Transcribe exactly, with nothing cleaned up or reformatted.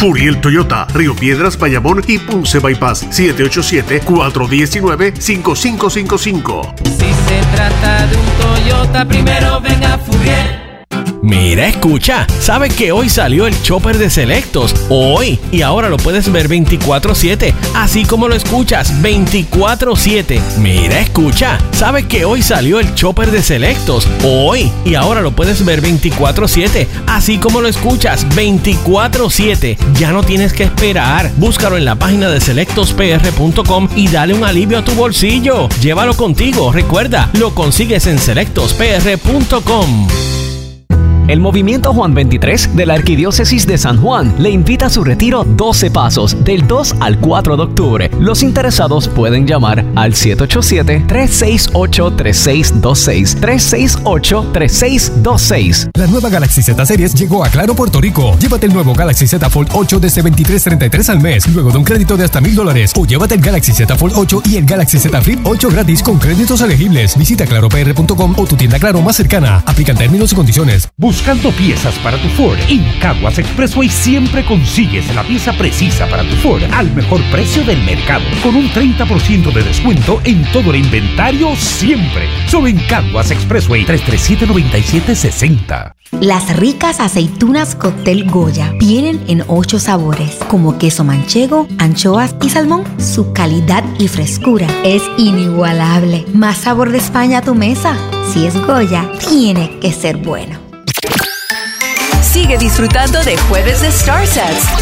Furiel Toyota, Río Piedras, Bayamón y Ponce Bypass. siete ocho siete, cuatro uno nueve, cinco cinco cinco cinco. Si se trata de un Toyota, primero ven a Furiel. Mira, escucha, ¿sabes que hoy salió el Chopper de Selectos? Hoy, y ahora lo puedes ver veinticuatro siete, así como lo escuchas, veinticuatro siete. Mira, escucha, ¿sabes que hoy salió el Chopper de Selectos? Hoy, y ahora lo puedes ver veinticuatro siete, así como lo escuchas, veinticuatro siete. Ya no tienes que esperar, búscalo en la página de selectos p r punto com y dale un alivio a tu bolsillo. Llévalo contigo, recuerda, lo consigues en selectos p r punto com. El Movimiento Juan veintitrés de la Arquidiócesis de San Juan le invita a su retiro doce Pasos del dos al cuatro de octubre. Los interesados pueden llamar al siete ocho siete, tres seis ocho, tres seis dos seis, tres seis ocho, tres seis dos seis. La nueva Galaxy Z Series llegó a Claro Puerto Rico. Llévate el nuevo Galaxy Z Fold ocho desde veintitrés treinta y tres al mes, luego de un crédito de hasta mil dólares. O llévate el Galaxy Z Fold ocho y el Galaxy Z Flip ocho gratis con créditos elegibles. Visita claro p r punto com o tu tienda Claro más cercana. Aplican términos y condiciones. Buscando piezas para tu Ford, en Caguas Expressway siempre consigues la pieza precisa para tu Ford al mejor precio del mercado, con un treinta por ciento de descuento en todo el inventario siempre. Solo en Caguas Expressway, tres tres siete, nueve siete seis cero. Las ricas aceitunas Cóctel Goya vienen en ocho sabores, como queso manchego, anchoas y salmón. Su calidad y frescura es inigualable. Más sabor de España a tu mesa. Si es Goya, tiene que ser bueno. Sigue disfrutando de Jueves de Star Sets